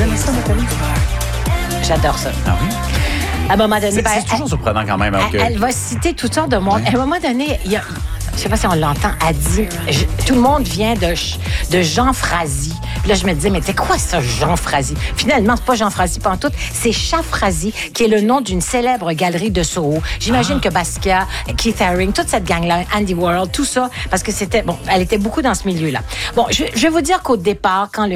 aimez ça, Nathalie? J'adore ça. Ah oui? À un moment donné... C'est toujours surprenant quand même. Elle va citer toutes sortes de monde. À un moment donné, il y a... Je sais pas si on l'entend, elle dit... tout le monde vient de Jean Frazzy. Puis là, je me disais, mais c'est quoi ça, Jean Frazzy? Finalement, c'est pas Jean Frazzy pantoute, c'est Chat Frazzy, qui est le nom d'une célèbre galerie de Soho. J'imagine que Basquiat, Keith Haring, toute cette gang-là, Andy Warhol, tout ça, parce que c'était... Bon, elle était beaucoup dans ce milieu-là. Bon, je vais vous dire qu'au départ, quand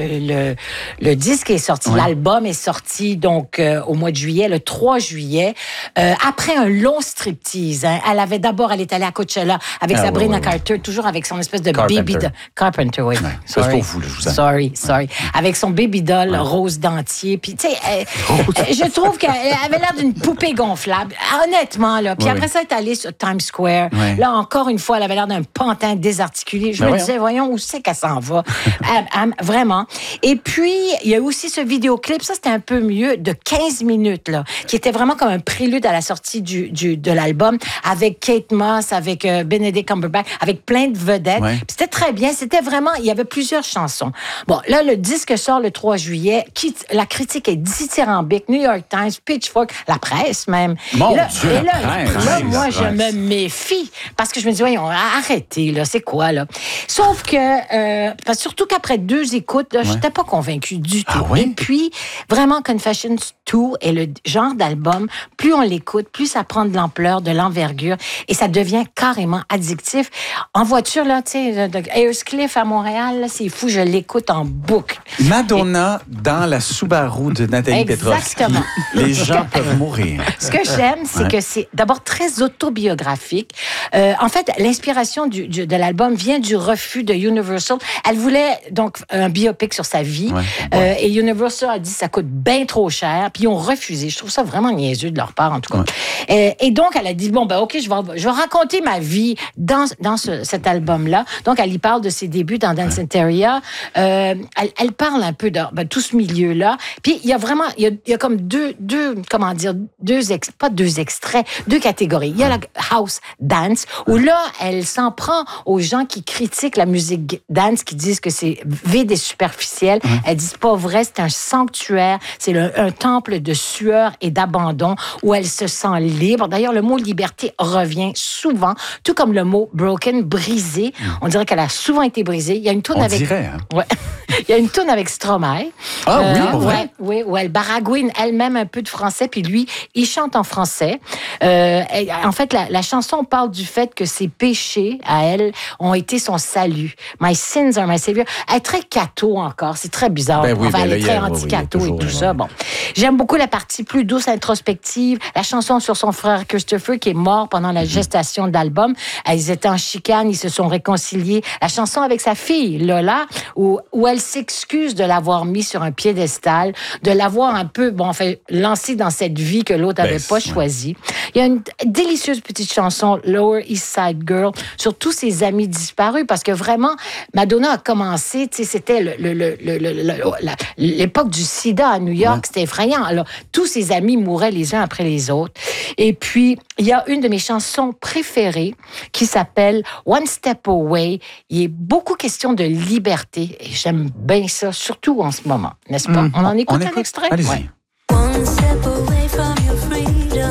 le disque est sorti, l'album est sorti, donc, au mois de juillet, le 3 juillet, après un long striptease, hein, elle est allée à Coachella avec Sabrina Carter, toujours avec son espèce de baby doll. Carpenter, oui. C'est pour vous, je vous aime. Sorry. Avec son baby doll rose dentier. Puis, tu sais, je trouve qu'elle avait l'air d'une poupée gonflable. Honnêtement, là. Puis après ça, elle est allée sur Times Square. Là, encore une fois, elle avait l'air d'un pantin désarticulé. Je me disais, voyons, où c'est qu'elle s'en va? Vraiment. Et puis, il y a aussi ce vidéoclip, ça, c'était un peu mieux, de 15 minutes, là, qui était vraiment comme un prélude à la sortie de l'album, avec Kate Moss, avec Benedict Cumberbatch, avec plein de vedettes. Puis c'était très bien. C'était vraiment... Il y avait plusieurs chansons. Bon, là, le disque sort le 3 juillet. La critique est dithyrambique. New York Times, Pitchfork, la presse même. Mon Dieu, presse. Moi, je me méfie. Parce que je me dis, voyons, arrêtez, là, c'est quoi, là? Sauf que, surtout qu'après 2 écoutes, là, je n'étais pas convaincue du tout. Oui? Et puis, vraiment, Confessions 2 est le genre d'album, plus on l'écoute, plus ça prend de l'ampleur, de l'envergure, et ça devient carrément addictif. En voiture, là, tu sais, de Ayer's-Cliff à Montréal, là, c'est fou, je l'écoute en boucle. Madonna dans la Subaru de Nathalie Petrovski. Exactement. Les gens peuvent mourir. Ce que j'aime, c'est que c'est d'abord très autobiographique. En fait, l'inspiration de l'album vient du refus de Universal. Elle voulait donc un biopic sur sa vie. Et Universal a dit ça coûte bien trop cher. Puis ils ont refusé. Je trouve ça vraiment niaiseux de leur part, en tout cas. Et donc, elle a dit, bon, ben OK, je vais raconter ma vie dans cet album-là. Donc, elle y parle de ses débuts dans Dance Interior. Elle parle un peu de tout ce milieu-là. Puis, il y a vraiment, il y a comme deux extraits, 2 catégories. Il y a la house dance, où là, elle s'en prend aux gens qui critiquent la musique dance, qui disent que c'est vide et superficiel. Elle dit, c'est pas vrai, c'est un sanctuaire, c'est un temple de sueur et d'abandon, où elle se sent libre. D'ailleurs, le mot liberté revient souvent, tout comme le mot broken, brisé. On dirait qu'elle a souvent été brisée. Il y a une tourne avec... dirait, hein? Ouais. Il y a une tourne avec Stromae. Ah oui, pour vrai? Oui, où elle baragouine elle-même un peu de français, puis lui, il chante en français. En fait, la chanson parle du fait que ses péchés, à elle, ont été son salut. My sins are my savior. Elle est très catho encore. C'est très bizarre. Elle est très anti-catho et tout ça. Bon. J'aime beaucoup la partie plus douce, introspective. La chanson sur son frère Christopher, qui est mort pendant la gestation de l'album. Ils étaient en chicane, ils se sont réconciliés. La chanson avec sa fille, Lola, où elle s'excuse de l'avoir mis sur un piédestal, de l'avoir un peu, lancé dans cette vie que l'autre n'avait pas choisie. Il y a une délicieuse petite chanson, Lower East Side Girl, sur tous ses amis disparus, parce que vraiment, Madonna a commencé, tu sais, c'était l'époque du sida à New York, c'était effrayant. Alors, tous ses amis mouraient les uns après les autres. Et puis, il y a une de mes chansons préférées qui s'appelle One Step Away. Il est beaucoup question de liberté, et j'aime bien ça, surtout en ce moment, n'est-ce pas? On en écoute un extrait? Allez-y. Ouais. One step away from your freedom.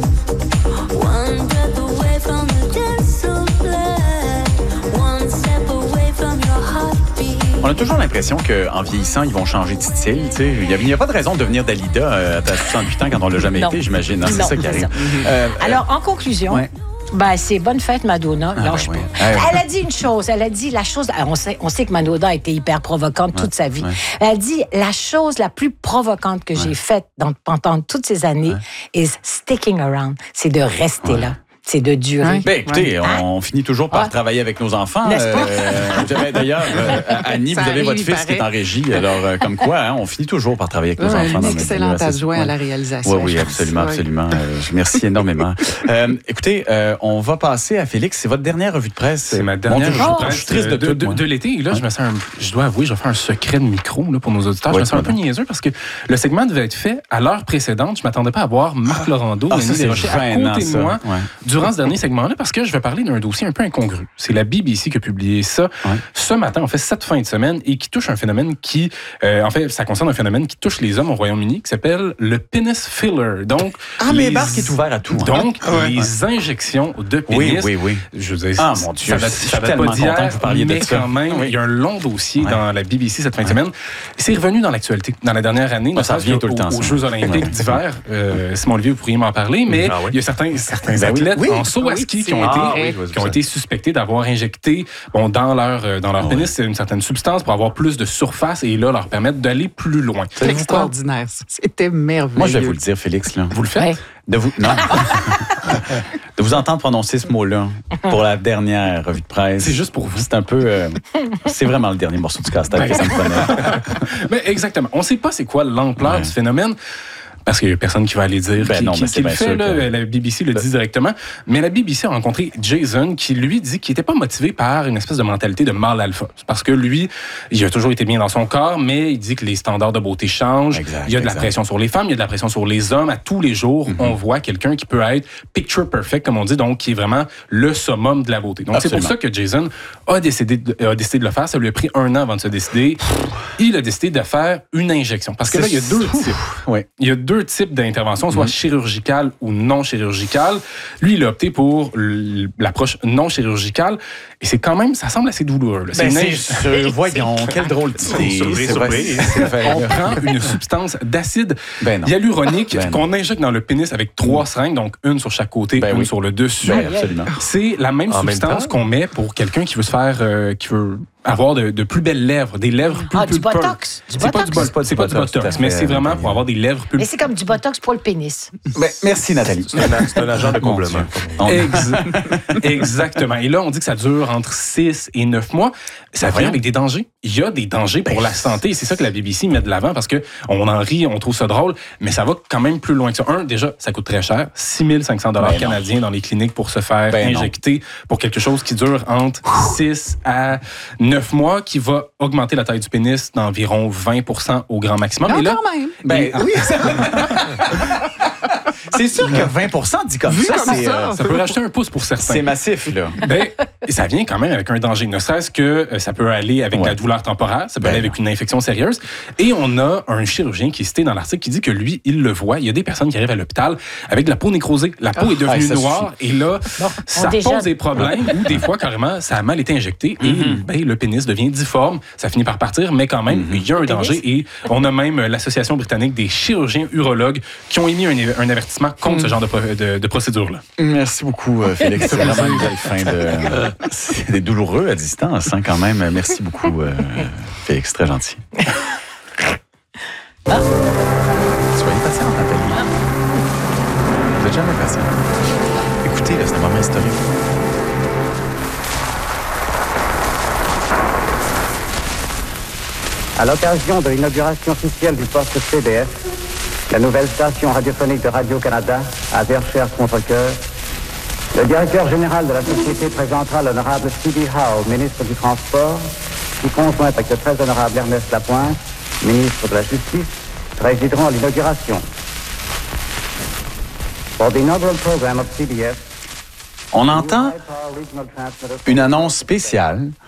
One breath away from the denser blood. One step away from your heartbeat. On a toujours l'impression qu'en vieillissant, ils vont changer de style. Il n'y a pas de raison de devenir Dalida à 68 ans quand on ne l'a jamais été, j'imagine. C'est ça qui arrive. Alors, en conclusion... Ouais. C'est bonne fête, Madonna. Lâche pas. Elle a dit une chose. Elle a dit la chose... On sait que Madonna a été hyper provocante toute sa vie. Elle a dit la chose la plus provocante que j'ai faite pendant toutes ces années is sticking around. C'est de rester là. C'est de durer. Écoutez, on finit toujours par travailler avec nos enfants. N'est-ce pas? D'ailleurs, Annie, vous avez votre fils qui est en régie. Alors, comme quoi, on finit toujours par travailler avec nos enfants. Un excellent adjoint à la réalisation. Oui, absolument. Merci énormément. Écoutez, on va passer à Félix. C'est votre dernière revue de presse. C'est ma dernière revue de presse. Je suis triste de l'été. Et là, je dois avouer, je vais faire un secret de micro là, pour nos auditeurs. Je me sens un peu niaiseux parce que le segment devait être fait à l'heure précédente. Je ne m'attendais pas à voir Marc Laurando et Annie Desrochers à côté de moi. durant ce dernier segment-là parce que je vais parler d'un dossier un peu incongru. C'est la BBC qui a publié ça ce matin, en fait, cette fin de semaine, et qui touche un phénomène qui... en fait, ça concerne un phénomène qui touche les hommes au Royaume-Uni, qui s'appelle le penis filler. Donc, mais Barque est ouvert à tout. Donc, les injections de pénis. Oui. Je veux dire, mon Dieu, ça date pas d'hier, que vous parliez mais de ça. quand même, il y a un long dossier dans la BBC cette fin de semaine. C'est revenu dans l'actualité, dans la dernière année, ça revient tout le temps, aux Jeux olympiques d'hiver. Simon Olivier, vous pourriez m'en parler, mais il y a certains athlètes en saut à ski qui ont été suspectés d'avoir injecté dans leur pénis une certaine substance pour avoir plus de surface et là leur permettre d'aller plus loin. C'est extraordinaire. C'était merveilleux. Moi, je vais vous le dire, Félix. Là. Vous le faites? Non. De vous entendre prononcer ce mot-là pour la dernière revue de presse. C'est juste pour vous. C'est un peu... c'est vraiment le dernier morceau du casse-tête que ça me prenait. Mais exactement. On ne sait pas c'est quoi l'ampleur du phénomène. Parce qu'il n'y a personne qui va aller dire qui le fait. Là, la BBC le dit directement. Mais la BBC a rencontré Jason qui, lui, dit qu'il n'était pas motivé par une espèce de mentalité de mâle alpha. Parce que lui, il a toujours été bien dans son corps, mais il dit que les standards de beauté changent. Il y a de la pression sur les femmes, il y a de la pression sur les hommes. À tous les jours, on voit quelqu'un qui peut être picture perfect, comme on dit, donc qui est vraiment le summum de la beauté. Donc c'est pour ça que Jason a décidé de le faire. Ça lui a pris 1 an avant de se décider. Il a décidé de faire une injection. Parce que là, il y a 2 types. Il y a 2 types d'intervention, soit chirurgicale ou non chirurgicale. Lui, il a opté pour l'approche non chirurgicale. Et c'est quand même, ça semble assez douloureux. Là. Voyons, quelle drôle d'idée. On prend une substance d'acide hyaluronique qu'on injecte dans le pénis avec 3 seringues, donc une sur chaque côté, une sur le dessus. Absolument. C'est la même substance qu'on met pour quelqu'un qui veut se faire, qui veut avoir de plus belles lèvres, des lèvres plus du botox. C'est pas du botox, mais c'est vraiment pour avoir des lèvres plus... Mais c'est comme du botox pour le pénis. Merci, Nathalie. C'est un agent de comblement. Exactement. Et là, on dit que ça dure entre 6 et 9 mois. Ça vient avec des dangers. Il y a des dangers pour la santé. C'est ça que la BBC met de l'avant parce qu'on en rit, on trouve ça drôle, mais ça va quand même plus loin que ça. Déjà, ça coûte très cher. 6 500 $ canadiens dans les cliniques pour se faire injecter pour quelque chose qui dure entre 6 à 9 mois, qui va augmenter la taille du pénis d'environ 20% au grand maximum. Non, et là, quand même. Oui. C'est sûr que 20% dit comme ça. Ça peut racheter un pouce pour certains. C'est massif, là. Ça vient quand même avec un danger. Ne serait-ce que ça peut aller avec la douleur temporaire, ça peut aller avec une infection sérieuse. Et on a un chirurgien qui est cité dans l'article qui dit que lui, il le voit. Il y a des personnes qui arrivent à l'hôpital avec de la peau nécrosée. La peau est devenue noire et là, ça pose des problèmes ou des fois, carrément, ça a mal été injecté et le pénis devient difforme. Ça finit par partir, mais quand même, il y a un danger. Et on a même l'Association britannique des chirurgiens urologues qui ont émis un avertissement contre ce genre de procédure-là. Merci beaucoup, Félix. C'est vraiment une belle fin c'est douloureux à distance, hein, quand même. Merci beaucoup, Félix. Très gentil. Soyez patient, Nathalie. Vous n'êtes jamais patient. Écoutez, là, c'est un moment historique. À l'occasion de l'inauguration officielle du poste CBS, la nouvelle station radiophonique de Radio-Canada à Verchères-Contrecoeur, le directeur général de la société présentera l'honorable C.B. Howe, ministre du Transport, qui, conjoint avec le très honorable Ernest Lapointe, ministre de la Justice, présideront l'inauguration. For the inaugural program of CBS, on entend une annonce spéciale